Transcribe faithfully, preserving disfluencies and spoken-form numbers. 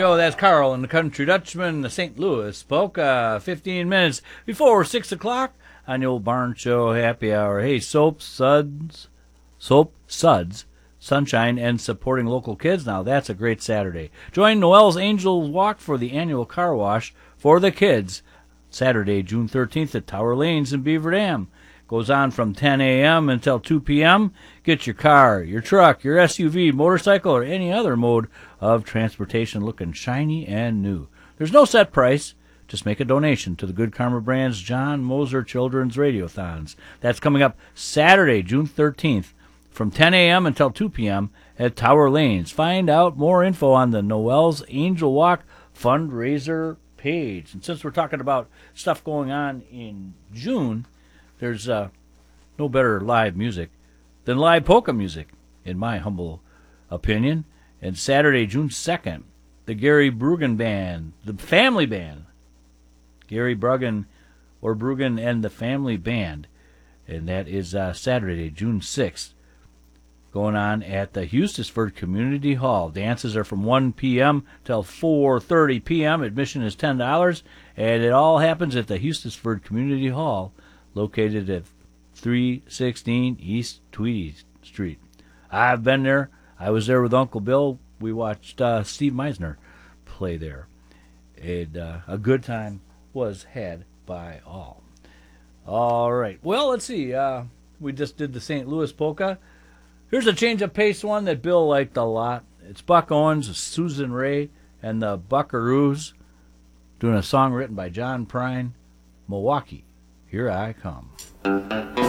go. That's Carl and the Country Dutchman, the Saint Louis Polka. fifteen minutes before six o'clock on the old Barn Show Happy Hour. Hey, Soap Suds, Soap Suds, Sunshine, and supporting local kids. Now, that's a great Saturday. Join Noel's Angels Walk for the annual car wash for the kids. Saturday, June thirteenth at Tower Lanes in Beaver Dam. Goes on from ten a.m. until two p.m. Get your car, your truck, your S U V, motorcycle, or any other mode of transportation looking shiny and new. There's no set price. Just make a donation to the Good Karma Brand's John Moser Children's Radiothons. That's coming up Saturday, June thirteenth, from ten a.m. until two p.m. at Tower Lanes. Find out more info on the Noel's Angel Walk fundraiser page. And since we're talking about stuff going on in June, there's uh, no better live music than live polka music, in my humble opinion. And Saturday, June second, the Gary Brugan Band, the Family Band, Gary Brugan or Brugan and the Family Band, and that is uh, Saturday, June sixth, going on at the Hustisford Community Hall. Dances are from one p.m. till four thirty p.m. Admission is ten dollars, and it all happens at the Hustisford Community Hall, located at three sixteen East Tweedy Street. I've been there. I was there with Uncle Bill. We watched uh, Steve Meisner play there. And uh, a good time was had by all. All right. Well, let's see. Uh, we just did the Saint Louis Polka. Here's a change of pace one that Bill liked a lot. It's Buck Owens, Susan Ray, and the Buckaroos doing a song written by John Prine, Milwaukee. Here I Come.